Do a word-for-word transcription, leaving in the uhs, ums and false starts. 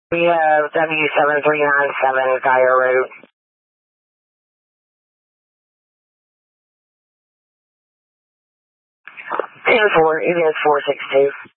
We have W seven three nine seven Geyer Road. ten four, it is four six two.